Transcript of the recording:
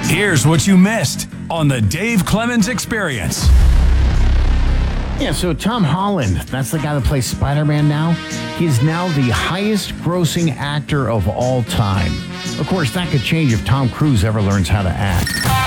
Here's what you missed on the Dave Clemens Experience. Yeah, so Tom Holland, that's the guy that plays Spider-Man now. He's now the highest grossing actor of all time. Of course, that could change if Tom Cruise ever learns how to act.